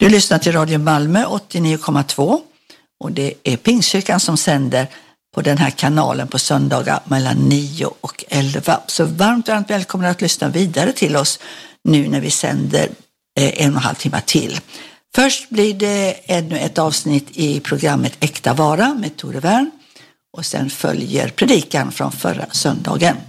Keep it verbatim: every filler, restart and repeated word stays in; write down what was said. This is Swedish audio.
Du lyssnar till Radio Malmö åttionio komma två och det är Pingstkyrkan som sänder på den här kanalen på söndagar mellan nio och elva. Så varmt, varmt välkomna att lyssna vidare till oss nu när vi sänder en och en halv timme till. Först blir det ännu ett avsnitt i programmet Äkta vara med Tore Wern och sen följer predikan från förra söndagen.